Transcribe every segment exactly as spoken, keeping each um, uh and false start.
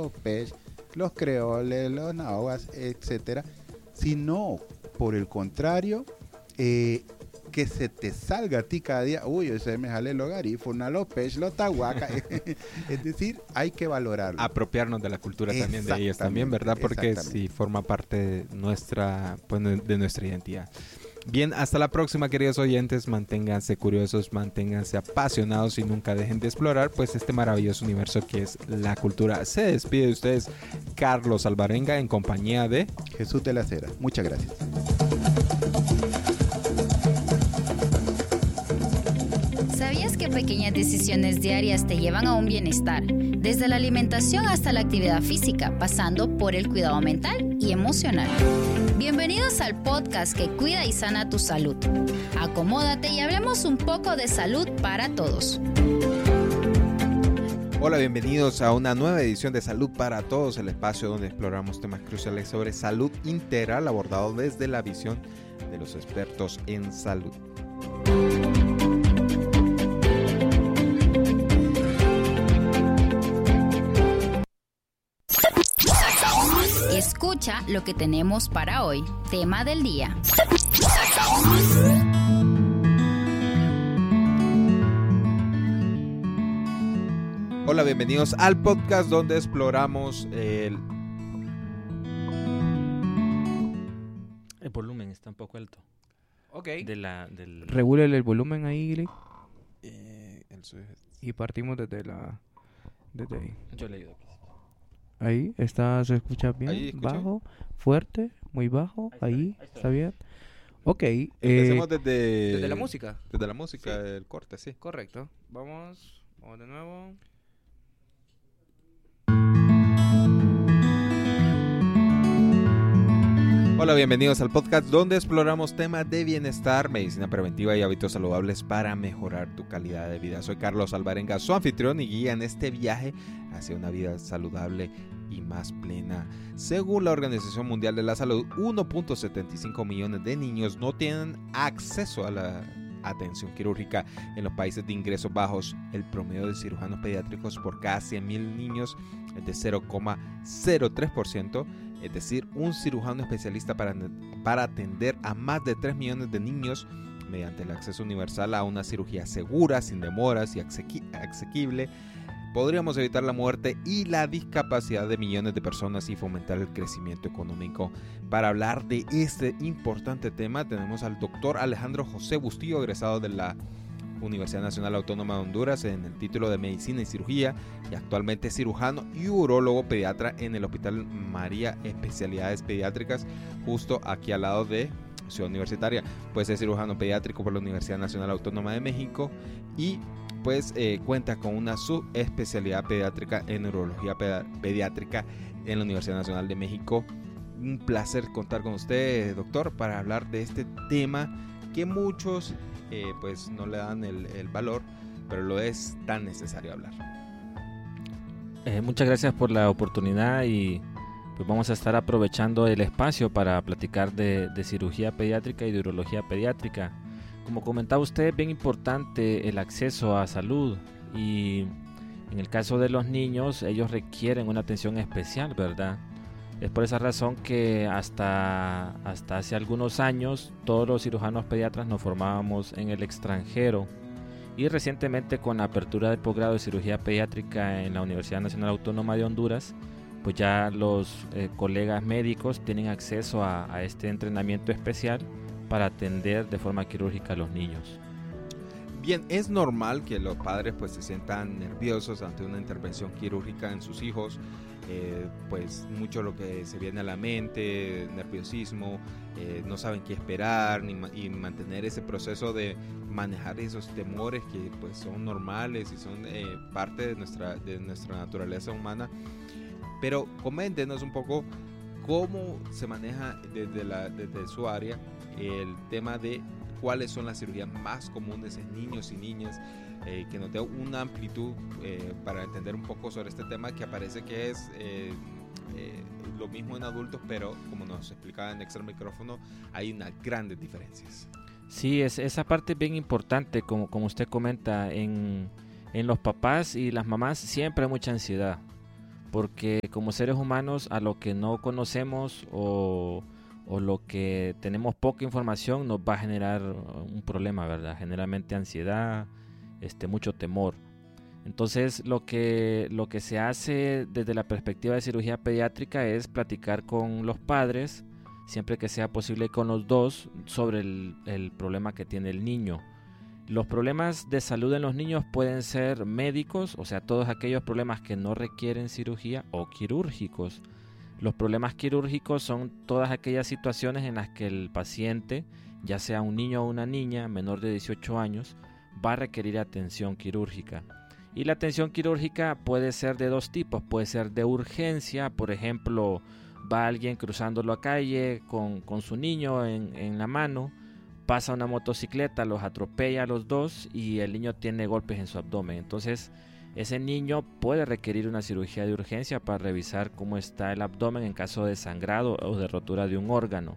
los pech, los creoles, los nahuas, etcétera, sino por el contrario, eh, que se te salga a ti cada día, uy, ese me jale los garífunas, los pech, los tahuacas. Es decir, hay que valorarlo. Apropiarnos de la cultura también de ellos también, ¿verdad? Porque sí forma parte de nuestra, pues, de nuestra identidad. Bien, hasta la próxima, queridos oyentes. Manténganse curiosos, manténganse apasionados y nunca dejen de explorar pues este maravilloso universo que es la cultura. Se despide de ustedes Carlos Alvarenga en compañía de Jesús de la Cera. Muchas gracias. ¿Sabías que pequeñas decisiones diarias te llevan a un bienestar? Desde la alimentación hasta la actividad física, pasando por el cuidado mental y emocional. Bienvenidos al podcast que cuida y sana tu salud. Acomódate y hablemos un poco de salud para todos. Hola, bienvenidos a una nueva edición de Salud para Todos, el espacio donde exploramos temas cruciales sobre salud integral abordado desde la visión de los expertos en salud. Escucha lo que tenemos para hoy. Tema del día. Hola, bienvenidos al podcast donde exploramos el... El volumen está un poco alto. Ok. De la, del... Regúlele el volumen ahí, Gili. Eh, el sujeto. Y partimos desde la... Desde ahí. Yo he leído. Ahí está, se escucha bien, Ahí, ¿escucha? bajo, fuerte, muy bajo, Ahí está, ahí, ahí está. está bien. Ok, eh, Empecemos desde... desde la música. Desde la música, Sí. el corte, sí. Correcto. Vamos, vamos de nuevo. Hola, bienvenidos al podcast donde exploramos temas de bienestar, medicina preventiva y hábitos saludables para mejorar tu calidad de vida. Soy Carlos Alvarenga, su anfitrión y guía en este viaje hacia una vida saludable y más plena. Según la Organización Mundial de la Salud, uno punto setenta y cinco millones de niños no tienen acceso a la atención quirúrgica en los países de ingresos bajos. El promedio de cirujanos pediátricos por cada cien mil niños es de cero coma cero tres por ciento. Es decir, un cirujano especialista para, para atender a más de tres millones de niños mediante el acceso universal a una cirugía segura, sin demoras y asequible. Podríamos evitar la muerte y la discapacidad de millones de personas y fomentar el crecimiento económico. Para hablar de este importante tema tenemos al doctor Alejandro José Bustillo, egresado de la Universidad Nacional Autónoma de Honduras en el título de Medicina y Cirugía y actualmente cirujano y urólogo pediatra en el Hospital María Especialidades Pediátricas, justo aquí al lado de Ciudad Universitaria. Pues es cirujano pediátrico por la Universidad Nacional Autónoma de México y pues eh, cuenta con una subespecialidad pediátrica en neurología pedi- pediátrica en la Universidad Nacional de México. Un placer contar con usted, doctor, para hablar de este tema que muchos Eh, pues no le dan el, el valor, pero lo es tan necesario hablar. Eh, muchas gracias por la oportunidad y pues vamos a estar aprovechando el espacio para platicar de, de cirugía pediátrica y de urología pediátrica. Como comentaba usted, es bien importante el acceso a salud y en el caso de los niños, ellos requieren una atención especial, ¿verdad? Es por esa razón que hasta, hasta hace algunos años todos los cirujanos pediatras nos formábamos en el extranjero y recientemente con la apertura del posgrado de cirugía pediátrica en la Universidad Nacional Autónoma de Honduras, pues ya los eh, colegas médicos tienen acceso a, a este entrenamiento especial para atender de forma quirúrgica a los niños. Bien, es normal que los padres pues se sientan nerviosos ante una intervención quirúrgica en sus hijos. Eh, pues mucho lo que se viene a la mente, nerviosismo, eh, no saben qué esperar ni ma- y mantener ese proceso de manejar esos temores que pues son normales y son eh, parte de nuestra, de nuestra naturaleza humana. Pero coméntenos un poco cómo se maneja desde, la, desde su área el tema de cuáles son las cirugías más comunes en niños y niñas. Eh, que nos dé una amplitud eh, para entender un poco sobre este tema que parece que es eh, eh, lo mismo en adultos, pero como nos explicaba en extra micrófono, hay unas grandes diferencias. Sí, es, esa parte es bien importante, como, como usted comenta, en, en los papás y las mamás siempre hay mucha ansiedad, porque como seres humanos a lo que no conocemos o, o lo que tenemos poca información nos va a generar un problema, ¿verdad? Generalmente ansiedad, este, mucho temor. Entonces lo que, lo que se hace desde la perspectiva de cirugía pediátrica es platicar con los padres, siempre que sea posible con los dos, sobre el, el problema que tiene el niño. Los problemas de salud en los niños pueden ser médicos, o sea, todos aquellos problemas que no requieren cirugía, o quirúrgicos. Los problemas quirúrgicos son todas aquellas situaciones en las que el paciente, ya sea un niño o una niña menor de dieciocho años, va a requerir atención quirúrgica. Y la atención quirúrgica puede ser de dos tipos, puede ser de urgencia, por ejemplo, va alguien cruzando la calle con, con su niño en, en la mano, pasa una motocicleta, los atropella a los dos y el niño tiene golpes en su abdomen. Entonces ese niño puede requerir una cirugía de urgencia para revisar cómo está el abdomen en caso de sangrado o de rotura de un órgano.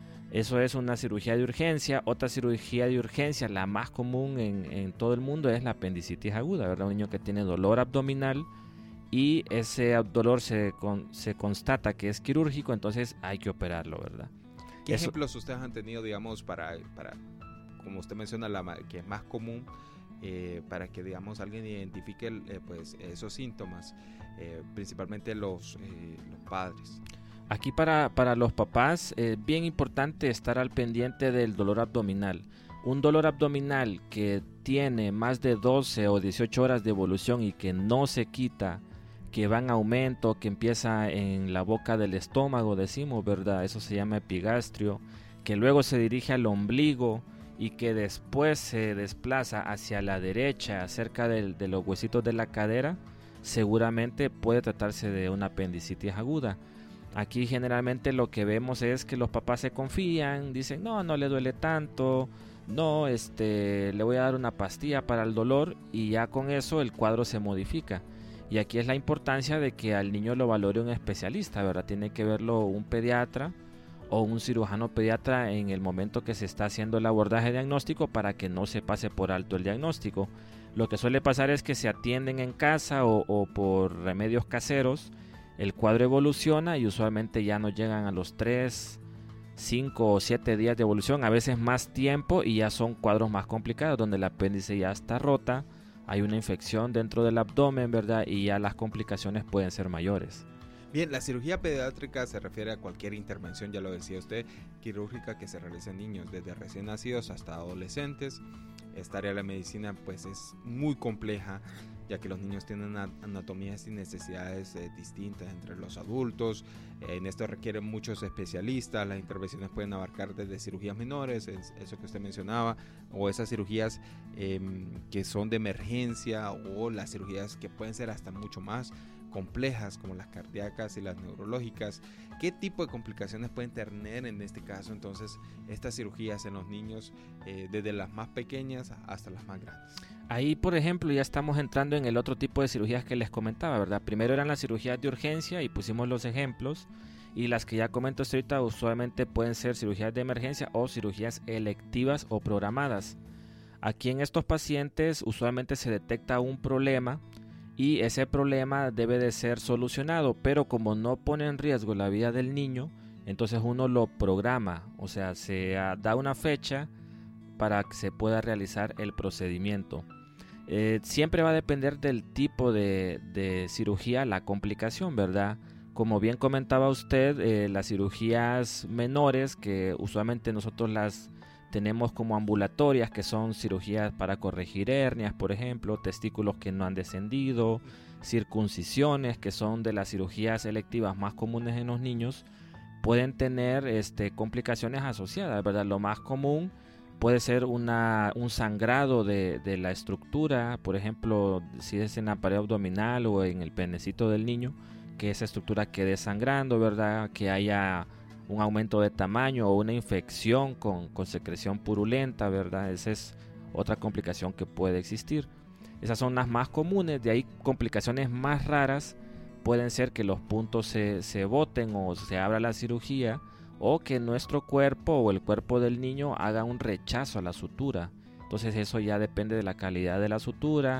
Eso es una cirugía de urgencia. Otra cirugía de urgencia, la más común en, en todo el mundo, es la apendicitis aguda, ¿verdad? Un niño que tiene dolor abdominal y ese dolor se, con, se constata que es quirúrgico, entonces hay que operarlo, ¿verdad? ¿Qué Eso. ejemplos ustedes han tenido, digamos, para, para como usted menciona, la que es más común, eh, para que, digamos, alguien identifique eh, pues, esos síntomas, eh, principalmente los, eh, los padres? Aquí para, para los papás es eh, bien importante estar al pendiente del dolor abdominal. Un dolor abdominal que tiene más de doce o dieciocho horas de evolución y que no se quita, que va en aumento, que empieza en la boca del estómago, decimos, ¿verdad? Eso se llama epigastrio, que luego se dirige al ombligo y que después se desplaza hacia la derecha, cerca del, de los huesitos de la cadera, seguramente puede tratarse de una apendicitis aguda. Aquí generalmente lo que vemos es que los papás se confían, dicen, no, no le duele tanto, no, este, le voy a dar una pastilla para el dolor y ya con eso el cuadro se modifica. Y aquí es la importancia de que al niño lo valore un especialista, ¿verdad? Tiene que verlo un pediatra o un cirujano pediatra en el momento que se está haciendo el abordaje diagnóstico para que no se pase por alto el diagnóstico. Lo que suele pasar es que se atienden en casa o, o por remedios caseros, el cuadro evoluciona y usualmente ya no llegan a los tres, cinco o siete días de evolución, a veces más tiempo y ya son cuadros más complicados donde el apéndice ya está rota, hay una infección dentro del abdomen, ¿verdad? Y ya las complicaciones pueden ser mayores. Bien, la cirugía pediátrica se refiere a cualquier intervención, ya lo decía usted, quirúrgica que se realiza en niños, desde recién nacidos hasta adolescentes. Esta área de la medicina pues es muy compleja, ya que los niños tienen anatomías y necesidades eh, distintas entre los adultos. Eh, en esto requieren muchos especialistas. Las intervenciones pueden abarcar desde cirugías menores, eso que usted mencionaba, o esas cirugías eh, que son de emergencia, o las cirugías que pueden ser hasta mucho más complejas, como las cardíacas y las neurológicas. ¿Qué tipo de complicaciones pueden tener en este caso entonces estas cirugías en los niños, eh, desde las más pequeñas hasta las más grandes? Ahí, por ejemplo, ya estamos entrando en el otro tipo de cirugías que les comentaba, ¿verdad? Primero eran las cirugías de urgencia y pusimos los ejemplos, y las que ya comento ahorita usualmente pueden ser cirugías de emergencia o cirugías electivas o programadas. Aquí en estos pacientes usualmente se detecta un problema y ese problema debe de ser solucionado, pero como no pone en riesgo la vida del niño, entonces uno lo programa, o sea, se da una fecha para que se pueda realizar el procedimiento. Eh, siempre va a depender del tipo de, de cirugía, la complicación, ¿verdad? Como bien comentaba usted, eh, las cirugías menores, que usualmente nosotros las tenemos como ambulatorias, que son cirugías para corregir hernias, por ejemplo, testículos que no han descendido, circuncisiones, que son de las cirugías electivas más comunes en los niños, pueden tener este, complicaciones asociadas, ¿verdad? Lo más común puede ser una, un sangrado de, de la estructura, por ejemplo, si es en la pared abdominal o en el penecito del niño, que esa estructura quede sangrando, ¿verdad? Que haya un aumento de tamaño o una infección con, con secreción purulenta, ¿verdad? Esa es otra complicación que puede existir. Esas son las más comunes. De ahí complicaciones más raras pueden ser que los puntos se, se boten o se abra la cirugía, o que nuestro cuerpo o el cuerpo del niño haga un rechazo a la sutura. Entonces eso ya depende de la calidad de la sutura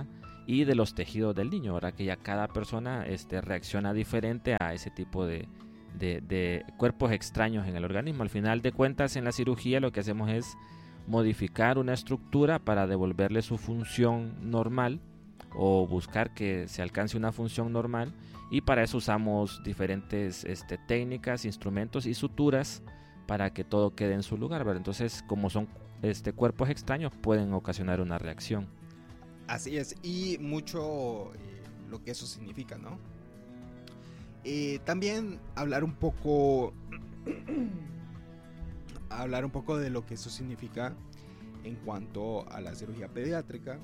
y de los tejidos del niño, ¿verdad? Que ya cada persona este, reacciona diferente a ese tipo de, de, de cuerpos extraños en el organismo. Al final de cuentas, en la cirugía lo que hacemos es modificar una estructura para devolverle su función normal o buscar que se alcance una función normal, y para eso usamos diferentes este, técnicas, instrumentos y suturas para que todo quede en su lugar, ¿verdad? Entonces, como son este, cuerpos extraños, pueden ocasionar una reacción. Así es, y mucho eh, lo que eso significa, ¿no? Eh, también hablar un poco hablar un poco de lo que eso significa en cuanto a la cirugía pediátrica.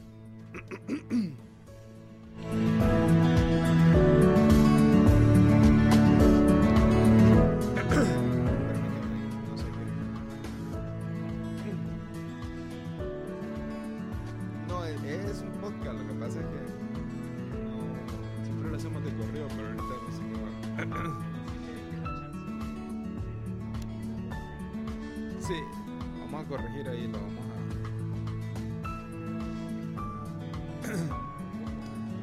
No, es un podcast, lo que pasa es que no, siempre lo hacemos de corrido, pero ahorita no sé qué va. Sí, vamos a corregir ahí, lo vamos a